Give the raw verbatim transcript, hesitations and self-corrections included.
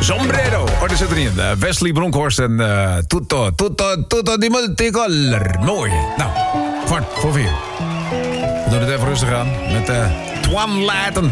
Sombrero. Oh, daar zit er in. Uh, Wesley Bronkhorst en uh, Tutto, Tutto, Tutto di Multicolor. Mooi. Nou, kwart voor vier. We doen het even rustig aan met uh, Twan Laten.